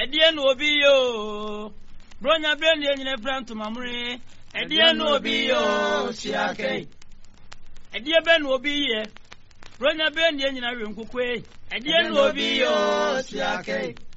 Edie no obi yo. Bronya brand ye nyina brand to mamre. Edie no obi yo siake. Edie be no obi ye. Bronya brand ye nyina wenkukwe. Edie no obi yo siake.